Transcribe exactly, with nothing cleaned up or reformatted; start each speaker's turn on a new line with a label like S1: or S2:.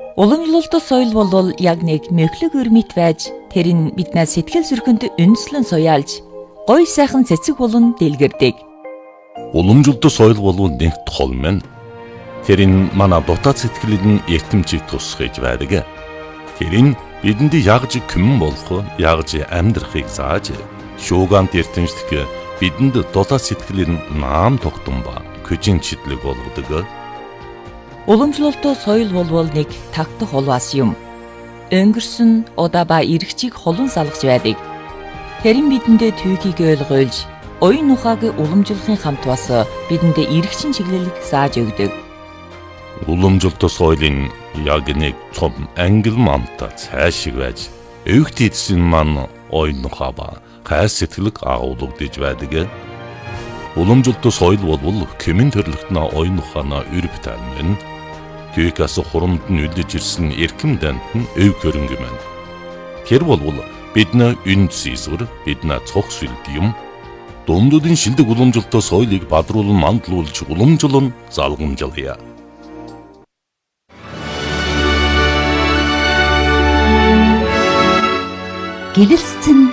S1: Уламжлалт соёл бол яг нэг мөхлөг өрмөт байж тэр нь биднээс сэтгэл зүрхэнд үндэслэн суяалж гоё сайхан цэцэг болон дэлгэрдэг.
S2: Уламжлалт соёл бол нэг тол мэн. Тэр нь манай дотоод сэтгэлд эртэмжийг тусгаж байдаг. Тэр нь бидэнд ягж күмэн болох, ягж амьдрахыг зааж, шуугант эртэмжлэх бидэнд дотоод сэтгэлд наам тогтсон ба көжин читлэг болгодог.
S1: Уламжлалт соёл бол нэг тагтах улваас юм. Өнгөрсөн удаа ба иргэчийг холон салгаж байдаг. Тэр нь бидэндээ түүхийг ойлгуулж, оюун ухааг уламжлахын хамт бас бидэндээ иргэчин чиглэлийг зааж өгдөг.
S2: Уламжлалт соёлын яг нэг том ангил мамта цаашиг байж, өвгт эдсэн маань оюун ухаа ба хайр сэтгэлэг агуулгадж байдаг. Уламжлалт соёл бол кемэн төрлөختнө оюун ухаана өрөв тань. Түүхээс хурамд нь үлдэж ирсэн эрхэм дант нь өв хөрөнгө мэн. Тэр бол бидний үнд зэсвэр, бидний цог сүлд юм. Дундуудын шилдэг уламжлалт соёлыг бадруулан мандлуулж уламжлан залгамжлая.
S3: Гэрэлцэн